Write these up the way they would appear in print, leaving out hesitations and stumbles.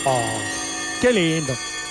Oh, qué lindo.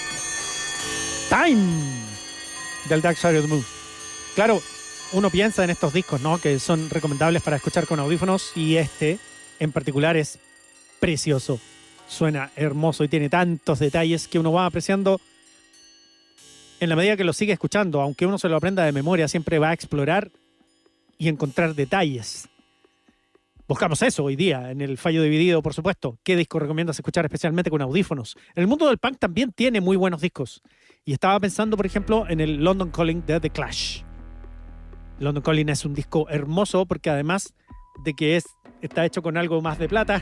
Time del Dark Side of the Moon. Claro, uno piensa en estos discos, ¿no? Que son recomendables para escuchar con audífonos, y este en particular es precioso. Suena hermoso y tiene tantos detalles que uno va apreciando en la medida que lo sigue escuchando. Aunque uno se lo aprenda de memoria, siempre va a explorar y encontrar detalles. Buscamos eso hoy día en el Fallo Dividido, por supuesto. ¿Qué disco recomiendas escuchar especialmente con audífonos? El mundo del punk también tiene muy buenos discos. Y estaba pensando, por ejemplo, en el London Calling de The Clash. London Calling es un disco hermoso porque además de que está hecho con algo más de plata,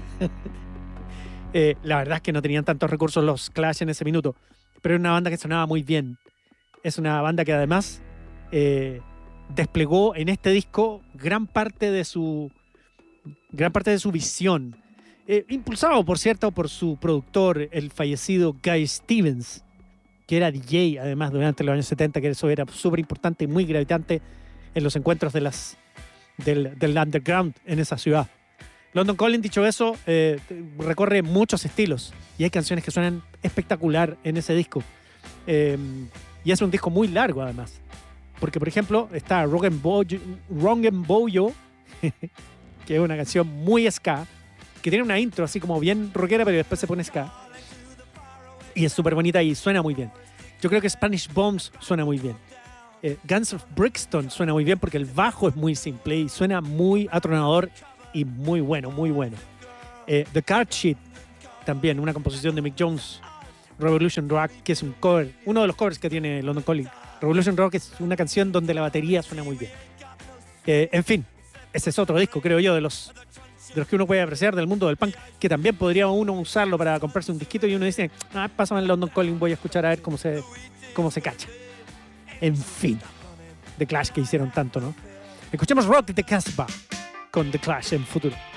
la verdad es que no tenían tantos recursos los Clash en ese minuto. Pero era una banda que sonaba muy bien. Es una banda que además desplegó en este disco gran parte de su visión, impulsado, por cierto, por su productor, el fallecido Guy Stevens, que era DJ además durante los años 70, que eso era súper importante y muy gravitante en los encuentros del underground en esa ciudad. London Calling, dicho eso, recorre muchos estilos y hay canciones que suenan espectacular en ese disco. Y es un disco muy largo además, porque por ejemplo está Wrong and Boyo, que es una canción muy ska, que tiene una intro así como bien rockera, pero después se pone ska. Y es súper bonita y suena muy bien. Yo creo que Spanish Bombs suena muy bien. Guns of Brixton suena muy bien porque el bajo es muy simple y suena muy atronador y muy bueno, muy bueno. The Card Sheet, también una composición de Mick Jones. Revolution Rock, que es un cover, uno de los covers que tiene London Calling. Revolution Rock es una canción donde la batería suena muy bien. En fin, ese es otro disco, creo yo, de los que uno puede apreciar del mundo del punk, que también podría uno usarlo para comprarse un disquito y uno dice, pásame el London Calling, voy a escuchar a ver cómo se cacha. En fin, The Clash, que hicieron tanto, ¿no? Escuchemos Rock the Casbah con The Clash en futuro.